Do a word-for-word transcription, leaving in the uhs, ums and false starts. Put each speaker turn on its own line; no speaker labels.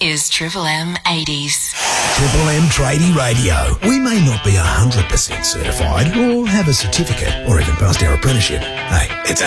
is Triple M eighties.
Triple M Tradie Radio. We may not be one hundred percent certified or have a certificate or even passed our apprenticeship. Hey, it's